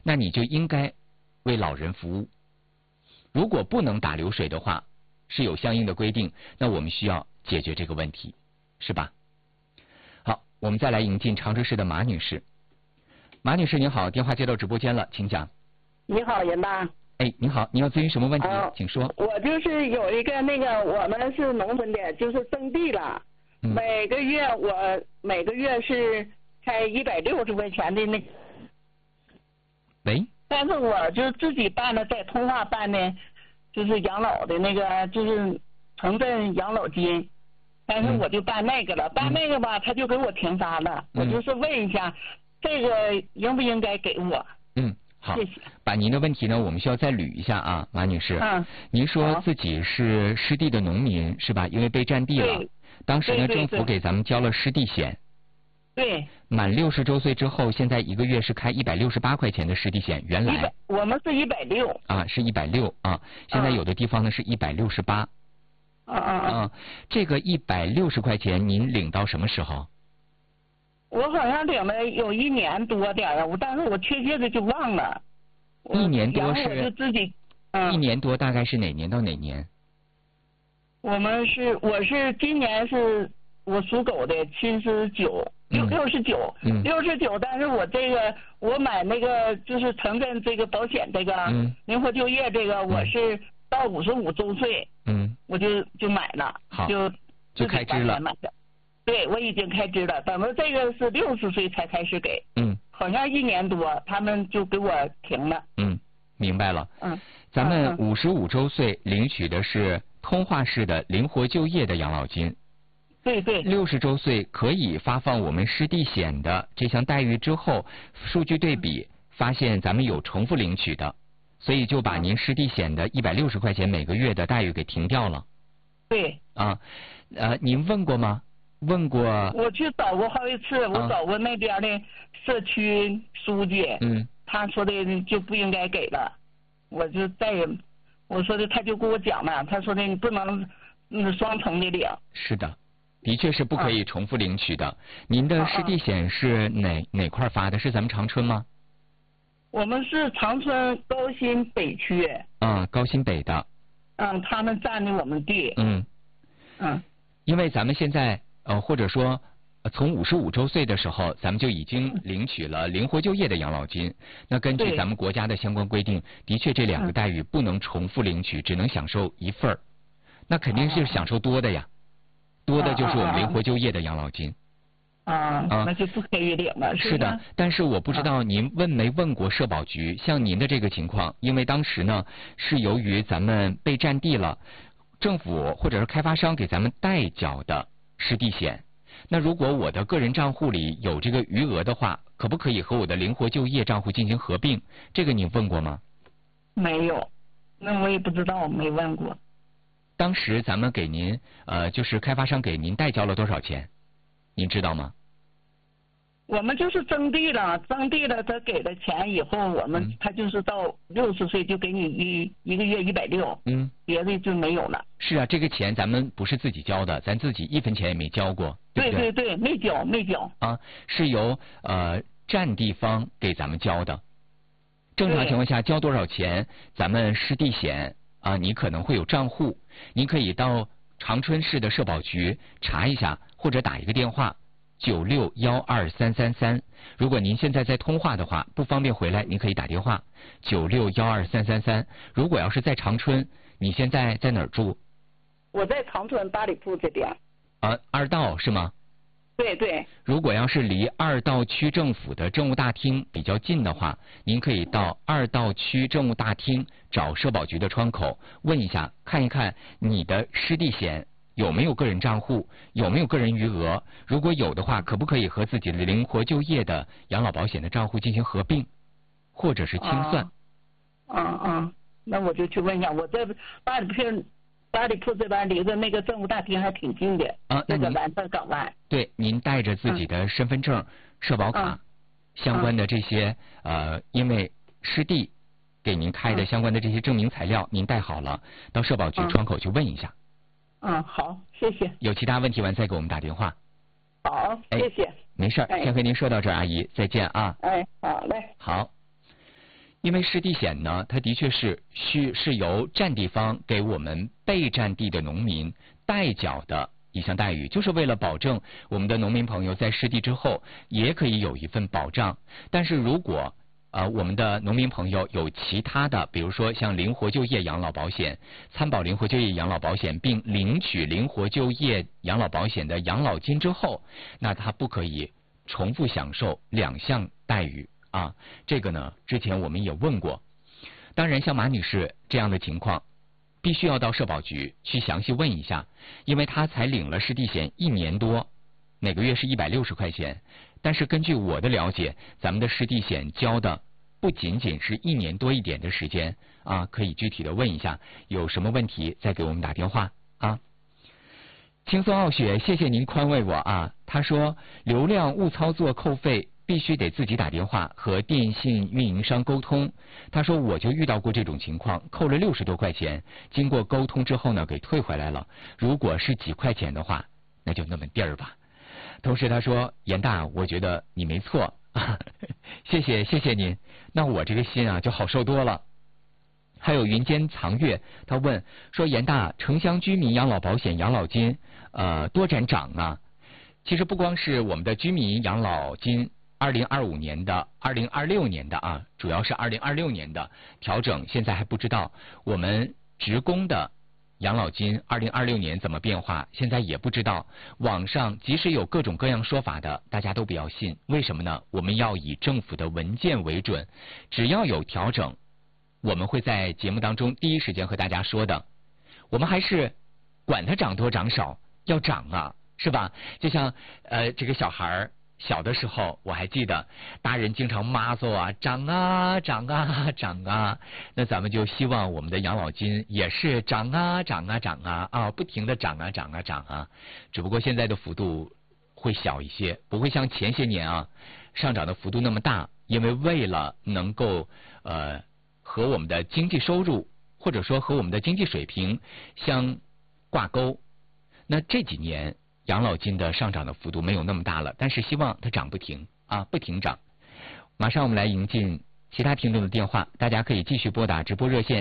那你就应该为老人服务。如果不能打流水的话，是有相应的规定，那我们需要解决这个问题，是吧？好，我们再来迎进长春市的马女士。马女士您好，电话接到直播间了，请讲。 你好，人吧？ 哎，你好，你要咨询什么问题？请说。 我就是有一个我们是农村的，就是征地了，每个月是开160块钱的那。 喂。 但是我就自己办的，在通化办的，就是养老的就是城镇养老金，但是我就办那个了，办那个吧，他就给我停发了。我就是问一下，这个应不应该给我？ 好， 谢谢。 把您的问题呢，我们需要再捋一下啊，马女士。您说自己是湿地的农民是吧？因为被占地了，当时呢，政府给咱们交了湿地险。 对。 满60周岁之后，现在一个月是开168块钱的湿地险，原来我们是160 啊，是160啊，现在有的地方呢是168。这个160块钱您领到什么时候？ 我好像领了有1年多点儿，但是我确切的就忘了。 1年多是？ 我就自己。 1年多大概是哪年到哪年？ 我是今年是我属狗的，69。69，但是我买那个就是城镇这个保险这个灵活就业这个，我是到55周岁，我就买了， 就开支了。 对，我已经开支了，等到这个是60岁才开始给，好像1年多他们就给我停了。 明白了。咱们55周岁领取的是通化市的灵活就业的养老金。 对。 60周岁可以发放我们湿地险的这项待遇之后，数据对比发现咱们有重复领取的，所以就把您湿地险的160块钱每个月的待遇给停掉了。 对。 您问过吗？问过。 我去找过好几次，我找过那边的社区书记，他说的就不应该给了，我就再也，我说的他就跟我讲了，他说的你不能双重的领。 是的。的确是不可以重复领取的。您的湿地险是哪块发的？是咱们长春吗？ 我们是长春高新北区。 高新北的。 他们占的我们地。 因为咱们现在或者说从55周岁的时候，咱们就已经领取了灵活就业的养老金。那根据咱们国家的相关规定，的确这2个待遇不能重复领取，只能享受一份儿。那肯定是享受多的呀。多的就是我们灵活就业的养老金。 那就不可以领了。 是的，但是我不知道您问没问过社保局，像您的这个情况，因为当时呢是由于咱们被占地了，政府或者是开发商给咱们代缴的湿地险。那如果我的个人账户里有这个余额的话，可不可以和我的灵活就业账户进行合并？这个你问过吗？ 没有，那我也不知道，没问过。 当时咱们给您就是开发商给您代交了多少钱，您知道吗？ 我们就是征地了，他给了钱以后，他就是到60岁就给你一个月160，别的就没有了。 是啊，这个钱咱们不是自己交的，咱自己1分钱也没交过，对不对？ 对，没交。 是由占地方给咱们交的。正常情况下交多少钱，咱们湿地险你可能会有账户，您可以到长春市的社保局查一下，或者打一个电话96-12333。如果您现在在通化的话，不方便回来，您可以打电话96-12333。如果要是在长春，你现在在哪儿住？ 我在长春八里铺这边。 二道是吗？ 对。 如果要是离二道区政府的政务大厅比较近的话，您可以到二道区政务大厅找社保局的窗口问一下，看一看你的湿地险有没有个人账户，有没有个人余额，如果有的话，可不可以和自己的灵活就业的养老保险的账户进行合并，或者是清算。 那我就去问一下，我在八里铺这边离着那个政务大厅还挺近的。那个蓝色港湾。 对，您带着自己的身份证、社保卡相关的这些因为湿地给您开的相关的这些证明材料，您带好了，到社保局窗口去问一下。 好，谢谢。 有其他问题完再给我们打电话。 好，谢谢。 没事儿，先和您说到这儿，阿姨，再见啊。 好嘞。 好。 因为湿地险呢，它的确是由占地方给我们被占地的农民代缴的一项待遇，就是为了保证我们的农民朋友在湿地之后也可以有一份保障。但是如果我们的农民朋友有其他的，比如说像灵活就业养老保险、参保灵活就业养老保险，并领取灵活就业养老保险的养老金之后，那他不可以重复享受2项待遇啊。这个呢，之前我们也问过。当然，像马女士这样的情况，必须要到社保局去详细问一下，因为她才领了湿地险1年多，每个月是160块钱。但是根据我的了解，咱们的湿地险交的不仅仅是1年多一点的时间啊，可以具体的问一下，有什么问题再给我们打电话啊。轻松傲雪，谢谢您宽慰我啊。他说流量误操作扣费必须得自己打电话和电信运营商沟通。他说我就遇到过这种情况，扣了60多块钱，经过沟通之后呢，给退回来了。如果是几块钱的话，那就那么地儿吧。同时他说严大，我觉得你没错啊，谢谢您，那我这个心啊就好受多了。还有云间藏月，他问说严大，城乡居民养老保险养老金多涨啊。其实不光是我们的居民养老金2025年的、2026年的啊，主要是2026年的调整，现在还不知道。我们职工的养老金2026年怎么变化，现在也不知道。网上即使有各种各样说法的，大家都不要信。为什么呢？我们要以政府的文件为准，只要有调整，我们会在节目当中第一时间和大家说的。我们还是管它涨多涨少，要涨啊，是吧？就像这个小孩小的时候，我还记得大人经常骂揍啊，涨啊涨啊涨啊。那咱们就希望我们的养老金也是涨啊涨啊涨啊啊，不停的涨啊涨啊涨啊。只不过现在的幅度会小一些，不会像前些年啊上涨的幅度那么大。因为为了能够和我们的经济收入或者说和我们的经济水平相挂钩，那这几年养老金的上涨的幅度没有那么大了，但是希望它涨不停啊，不停涨。马上我们来迎进其他听众的电话，大家可以继续拨打直播热线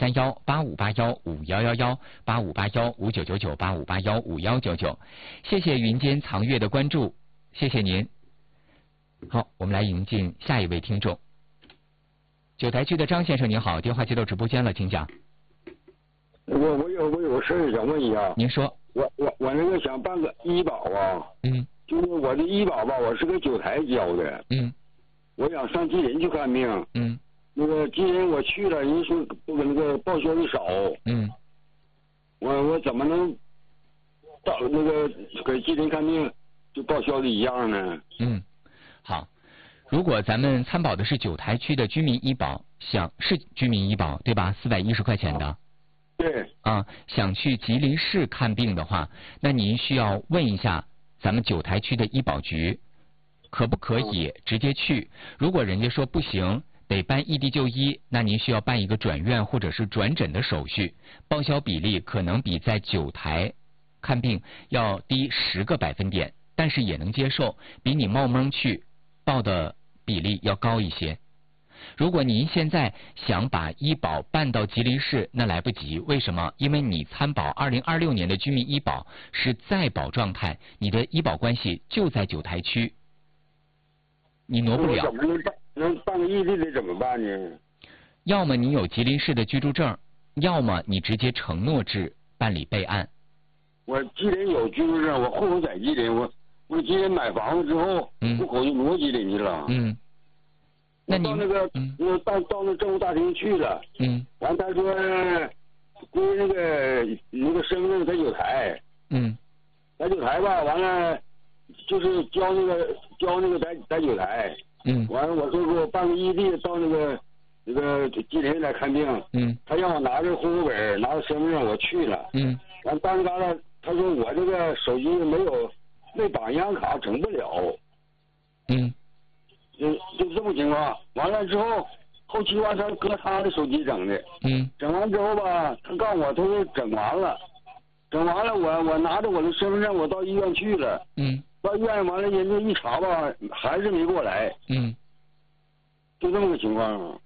0431-8581-5581-8581-5999-8581-5199。谢谢云间藏月的关注，谢谢您。好，我们来迎进下一位听众。九台区的张先生您好，电话接到直播间了，请讲。 我有事儿想问一下。 您说。 我那个想办个医保啊。就是我的医保吧，我是个九台交的。我想上吉林去看病。那个吉林我去了，人说那个报销的少。我怎么能到那个给吉林看病就报销的一样呢？ 好，如果咱们参保的是九台区的居民医保，是居民医保对吧？410块钱的。 对。 想去吉林市看病的话，那您需要问一下咱们九台区的医保局，可不可以直接去？如果人家说不行，得办异地就医，那您需要办一个转院或者是转诊的手续，报销比例可能比在九台看病要低10个百分点，但是也能接受，比你冒蒙去报的比例要高一些。如果您现在想把医保办到吉林市，那来不及。为什么？因为你参保2026年的居民医保是在保状态，你的医保关系就在九台区，你挪不了。 怎么能办个异地的怎么办呢？ 要么你有吉林市的居住证，要么你直接承诺制办理备案。 我吉林有居住证，我户口在吉林，我吉林买房子之后，户口就挪吉林去了。 那你到那个到那政务大厅去了。完他说归那个身份证在九台。在九台吧，完了就是交那个在九台。完了我说给我办个异地到那个吉林来看病。他让我拿着户口本拿着身份证，我去了。完当时嘎达他说我这个手机没绑银行卡整不了。就这么情况。完了之后，后期完他搁他的手机整的。整完之后吧，他告诉我他说整完了，我拿着我的身份证我到医院去了。到医院完了人家一查吧，还是没过来。就这么个情况。